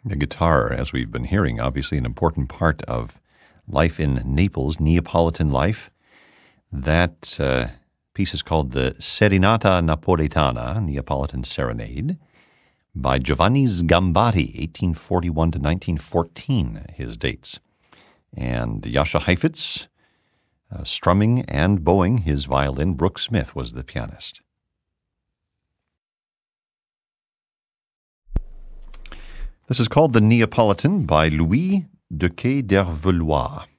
The guitar, as we've been hearing, obviously an important part of life in Naples, Neapolitan life. That piece is called the Serenata Napoletana, Neapolitan Serenade, by Giovanni Sgambati, 1841 to 1914, his dates. And Jascha Heifetz, strumming and bowing his violin. Brooke Smith was the pianist. This is called The Neapolitan by Louis de Quai d'Hervelois.